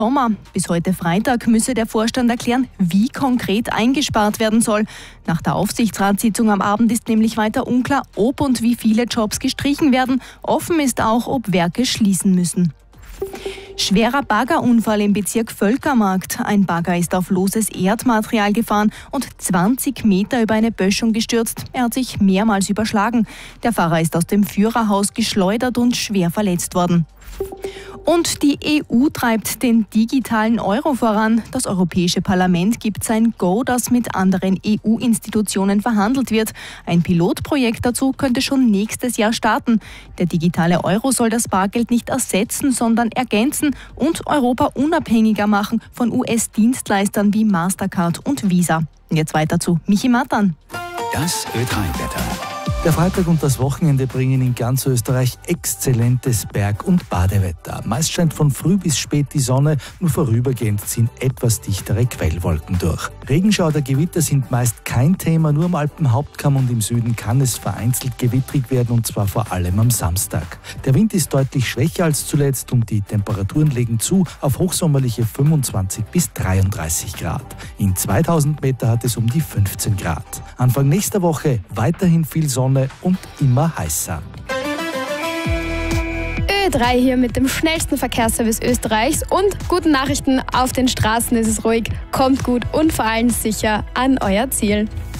Sommer. Bis heute Freitag müsse der Vorstand erklären, wie konkret eingespart werden soll. Nach der Aufsichtsratssitzung am Abend ist nämlich weiter unklar, ob und wie viele Jobs gestrichen werden. Offen ist auch, ob Werke schließen müssen. Schwerer Baggerunfall im Bezirk Völkermarkt. Ein Bagger ist auf loses Erdmaterial gefahren und 20 Meter über eine Böschung gestürzt. Er hat sich mehrmals überschlagen. Der Fahrer ist aus dem Führerhaus geschleudert und schwer verletzt worden. Und die EU treibt den digitalen Euro voran. Das Europäische Parlament gibt sein Go, dass mit anderen EU-Institutionen verhandelt wird. Ein Pilotprojekt dazu könnte schon nächstes Jahr starten. Der digitale Euro soll das Bargeld nicht ersetzen, sondern ergänzen und Europa unabhängiger machen von US-Dienstleistern wie Mastercard und Visa. Jetzt weiter zu Michi Matan. Das Ö3-Wetter. Der Freitag und das Wochenende bringen in ganz Österreich exzellentes Berg- und Badewetter. Meist scheint von früh bis spät die Sonne, nur vorübergehend ziehen etwas dichtere Quellwolken durch. Regenschauer oder Gewitter sind meist kein Thema, nur am Alpenhauptkamm und im Süden kann es vereinzelt gewittrig werden, und zwar vor allem am Samstag. Der Wind ist deutlich schwächer als zuletzt und die Temperaturen legen zu auf hochsommerliche 25 bis 33 Grad. In 2000 Meter hat es um die 15 Grad. Anfang nächster Woche weiterhin viel Sonne und immer heißer. Ö3 hier mit dem schnellsten Verkehrsservice Österreichs und guten Nachrichten: Auf den Straßen ist es ruhig, kommt gut und vor allem sicher an euer Ziel.